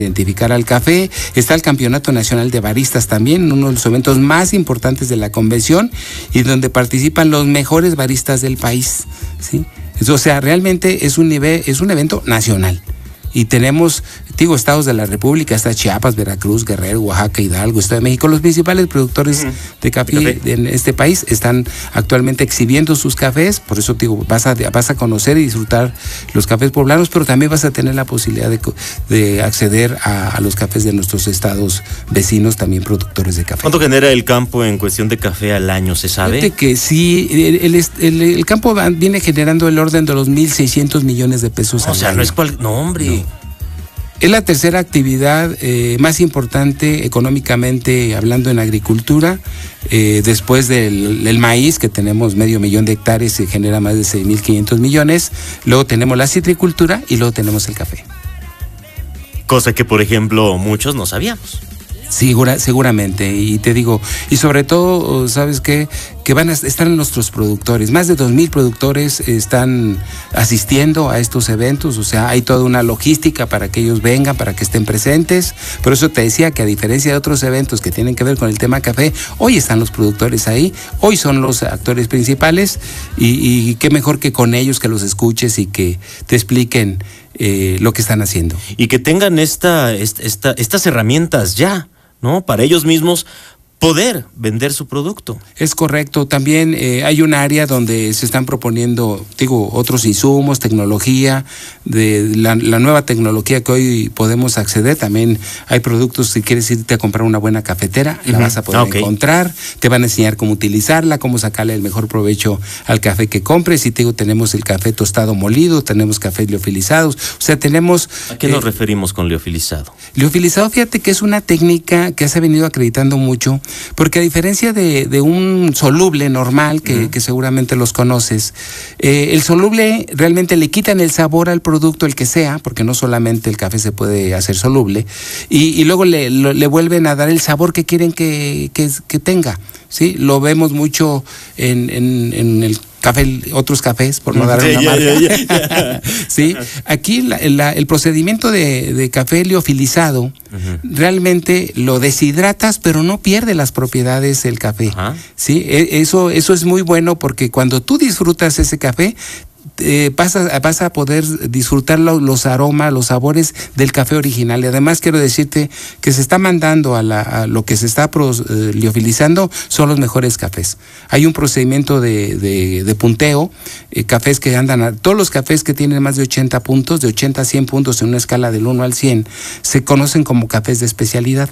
identificar al café. Está el Campeonato Nacional de Baristas también, uno de los eventos más importantes de la convención y donde participan los mejores baristas del país, ¿sí? O sea, realmente es un evento nacional. Y tenemos, estados de la República, está Chiapas, Veracruz, Guerrero, Oaxaca, Hidalgo, Estado de México. Los principales productores de café en este país están actualmente exhibiendo sus cafés. Por eso vas a conocer y disfrutar los cafés poblanos, pero también vas a tener la posibilidad de acceder a los cafés de nuestros estados vecinos, también productores de café. ¿Cuánto genera el campo en cuestión de café al año, se sabe? Fíjate que sí, el campo viene generando el orden de los 1,600 millones de pesos al año. No es no, hombre. No. Es la tercera actividad más importante económicamente hablando en agricultura, después del maíz, que tenemos 500,000 de hectáreas y genera más de 6,500 millones, luego tenemos la citricultura y luego tenemos el café. Cosa que, por ejemplo, muchos no sabíamos. Seguramente, y te digo, y sobre todo, ¿sabes qué? Que están nuestros productores, más de 2,000 productores están asistiendo a estos eventos, o sea, hay toda una logística para que ellos vengan, para que estén presentes. Por eso te decía que a diferencia de otros eventos que tienen que ver con el tema café, hoy están los productores ahí, hoy son los actores principales, y qué mejor que con ellos que los escuches y que te expliquen lo que están haciendo. Y que tengan estas herramientas ya, ¿no? Para ellos mismos poder vender su producto. Es correcto. También hay un área donde se están proponiendo, otros insumos, tecnología, de la nueva tecnología que hoy podemos acceder. También hay productos, si quieres irte a comprar una buena cafetera, la vas a poder encontrar, te van a enseñar cómo utilizarla, cómo sacarle el mejor provecho al café que compres. Y tenemos el café tostado molido, tenemos cafés liofilizados, o sea, tenemos... ¿A qué nos referimos con liofilizado? Liofilizado, fíjate que es una técnica que se ha venido acreditando mucho, porque a diferencia de un soluble normal, que seguramente los conoces, el soluble realmente le quitan el sabor al producto, el que sea, porque no solamente el café se puede hacer soluble, y luego le vuelven a dar el sabor que quieren que tenga, ¿sí? Lo vemos mucho en el café, otros cafés, por no dar una marca. Sí, aquí el procedimiento de café liofilizado realmente lo deshidratas, pero no pierde las propiedades del café. Sí, eso es muy bueno, porque cuando tú disfrutas ese café, vas a poder disfrutar los aromas, los sabores del café original. Y además quiero decirte que se está mandando a lo que se está liofilizando son los mejores cafés. Hay un procedimiento de punteo, cafés que andan todos los cafés que tienen más de 80 puntos, de 80 a 100 puntos en una escala del 1 al 100, se conocen como cafés de especialidad.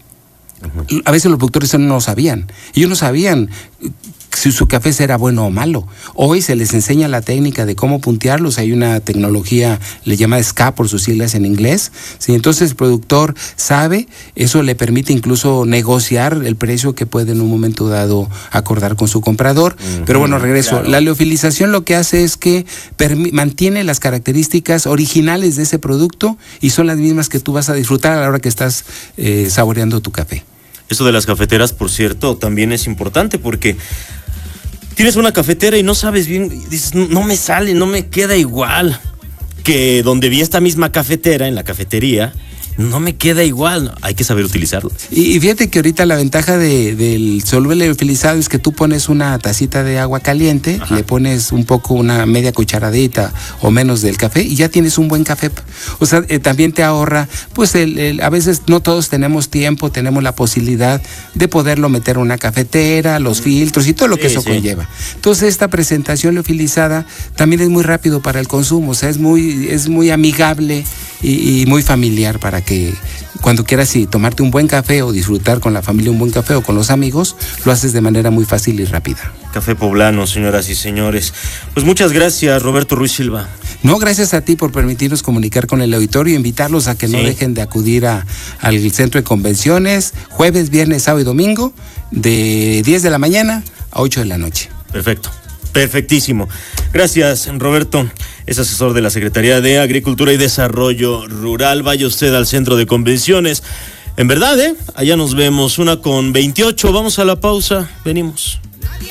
A veces los productores no lo sabían. Ellos no sabían si su café será bueno o malo. Hoy se les enseña la técnica de cómo puntearlos. Hay una tecnología, le llama SCA por sus siglas en inglés. ¿Sí? Entonces el productor sabe, eso le permite incluso negociar el precio que puede en un momento dado acordar con su comprador. Pero bueno, regreso. Claro. La liofilización lo que hace es que mantiene las características originales de ese producto y son las mismas que tú vas a disfrutar a la hora que estás saboreando tu café. Eso de las cafeteras, por cierto, también es importante, porque tienes una cafetera y no sabes bien, dices, no me sale, no me queda igual que donde vi esta misma cafetera, en la cafetería, no me queda igual, hay que saber utilizarlo. Y fíjate que ahorita la ventaja del soluble liofilizado es que tú pones una tacita de agua caliente, le pones un poco, una media cucharadita o menos del café y ya tienes un buen café. O sea, también te ahorra, pues a veces no todos tenemos tiempo, tenemos la posibilidad de poderlo meter en una cafetera, los filtros y todo lo que eso conlleva. Entonces esta presentación liofilizada también es muy rápido para el consumo, o sea, es muy amigable y muy familiar para que cuando quieras tomarte un buen café o disfrutar con la familia un buen café o con los amigos, lo haces de manera muy fácil y rápida. Café poblano, señoras y señores. Pues muchas gracias, Roberto Ruiz Silva. No, gracias a ti por permitirnos comunicar con el auditorio y invitarlos a que no dejen de acudir al centro de convenciones jueves, viernes, sábado y domingo de 10 de la mañana a 8 de la noche. Perfecto. Perfectísimo. Gracias, Roberto. Es asesor de la Secretaría de Agricultura y Desarrollo Rural. Vaya usted al centro de convenciones. En verdad, allá nos vemos, 1:28. Vamos a la pausa. Venimos.